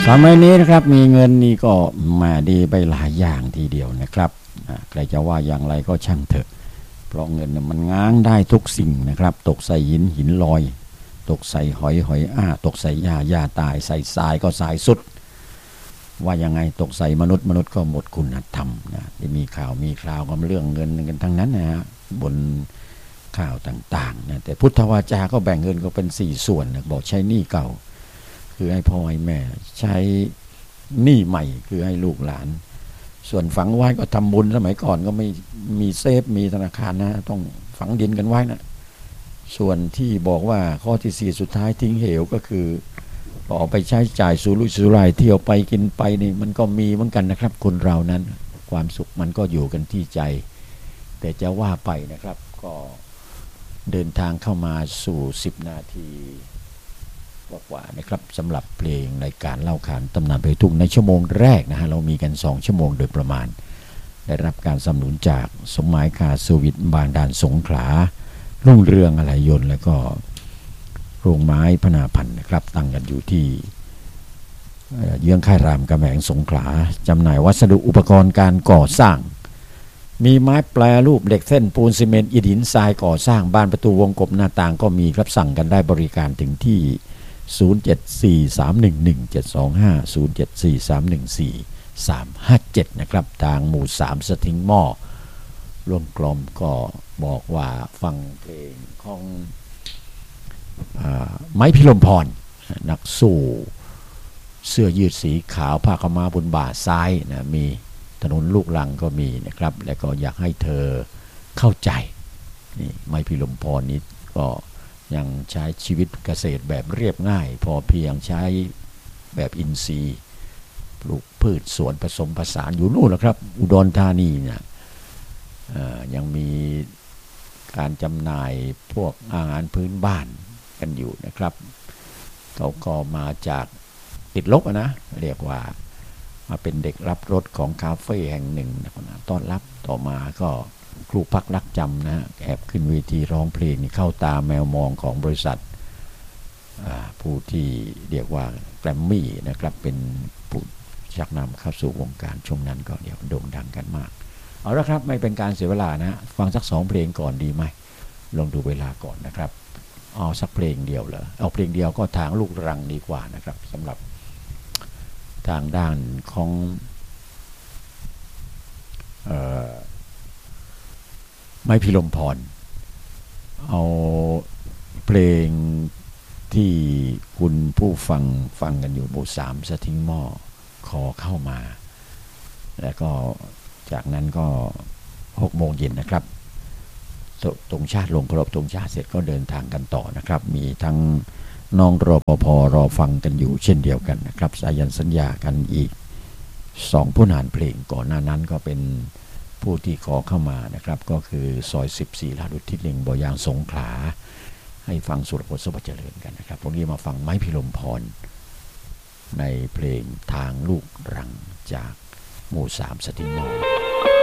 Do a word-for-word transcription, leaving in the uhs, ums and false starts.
สมัยนี้นะครับมีเงินนี่ก็มาดีไปหลายอย่างทีเดียวนะครับใครจะว่าอย่างไรก็ช่างเถอะเพราะเงินมันง้างได้ทุกสิ่งนะครับตกใส่หินหินลอยตกใส่หอยหอยอ้าตกใส่หญ้าหญ้าตายใส่ทรายก็ทรายสุดว่ายังไงตกใส่มนุษย์มนุษย์ก็หมดคุณธรรมนะที่มีข่าวมีคราวกับเรื่องเงินกันทั้งนั้นนะฮะบนข่าวต่างๆนะแต่พุทธวาจาก็แบ่งเงินก็เป็นสี่ส่วนนะบอกใช้หนี้เก่าคือให้พ่อให้แม่ใช้หนี้ใหม่คือให้ลูกหลานส่วนฝังไว้ก็ทำบุญสมัยก่อนก็ไม่มีเซฟมีธนาคารนะต้องฝังดินกันไว้นะส่วนที่บอกว่าข้อที่สี่สุดท้ายทิ้งเหวก็คือออกไปใช้จ่ายสุรุ่ยสุร่ายเที่ยวไปกินไปนี่มันก็มีเหมือนกันนะครับคนเรานั้นความสุขมันก็อยู่กันที่ใจแต่จะว่าไปนะครับก็เดินทางเข้ามาสู่สิบนาทีกว่าๆนะครับสำหรับเพลงรายการเล่าขานตำนานเพลงลูกทุ่งในชั่วโมงแรกนะฮะเรามีกันสองชั่วโมงโดยประมาณได้รับการสนับสนุนจากสมหมายคาสวิทบางด่านสงขลารุ่งเรืองอะไหล่ยนต์แล้วก็โรงไม้พนาพันธ์นะครับตั้งกันอยู่ที่เยื้องค่ายรามกำแหงสงขลาจำหน่ายวัสดุอุปกรณ์การก่อสร้างมีไม้แปรรูปเหล็กเส้นปูนซีเมนต์อิฐหินทรายก่อสร้างบ้านประตูวงกบหน้าต่างก็มีครับสั่งกันได้บริการถึงที่ศูนย์ เจ็ด สี่ สาม หนึ่ง หนึ่ง เจ็ด สอง ห้า ศูนย์ เจ็ด สี่ สาม หนึ่ง สี่ สาม ห้า เจ็ดนะครับทางหมู่สามสถิงหม้อร่วมกลมก็บอกว่าฟังเพลงของไม้พิรมพรนักสู้เสื้อยืดสีขาวผ้าขาวม้าบนบ่าซ้ายนะมีถนนลูกลังก็มีนะครับแล้วก็อยากให้เธอเข้าใจนี่ไม้พิรมพรนี้ก็ยังใช้ชีวิตเกษตรแบบเรียบง่ายพอเพียงใช้แบบอินทรีย์ปลูกพืชสวนผสมผสานอยู่นู่นนะครับอุดรธานีเนี่ยยังมีการจำหน่ายพวกอาหารพื้นบ้านกันอยู่นะครับเขาก็มาจากติดลบนะเรียกว่ามาเป็นเด็กรับรถของคาเฟ่แห่งหนึ่งนะต้อนรับต่อมาก็ครูพักรักจำนะแอบขึ้นเวทีร้องเพลงเข้าตาแมวมองของบริษัทผู้ที่เรียกว่าแกรมมี่นะครับเป็นผู้ชักนำเข้าสู่วงการช่วงนั้นก็เดี๋ยวโด่งดังกันมากเอาละครับไม่เป็นการเสียเวลานะฟังสักสองเพลงก่อนดีไหมลองดูเวลาก่อนนะครับเอาสักเพลงเดียวเหรอเอาเพลงเดียวก็ทางลูกรังดีกว่านะครับสำหรับทางด้านของเอ่อไม้พิรมพรเอาเพลงที่คุณผู้ฟังฟังกันอยู่หมู่สามสถิงหม้อขอเข้ามาแล้วก็จากนั้นก็หกโมงเย็นนะครับตรงชาติลงเคารพตรงชาติเสร็จก็เดินทางกันต่อนะครับมีทั้งน้องรปภรอฟังกันอยู่เช่นเดียวกันนะครับสายันสัญญากันอีกสองผู้นานเพลงก่อนหน้านั้นก็เป็นผู้ที่ขอเข้ามานะครับก็คือซอยสิบสี่ลาดอุทิศลิงบ่อยางสงขลาให้ฟังสุรพจน์สุภเจริญกันนะครับพวกนี้มาฟังไม้พิรมพรในเพลงทางลูกรังจากหมู่สามสถิงหม้อ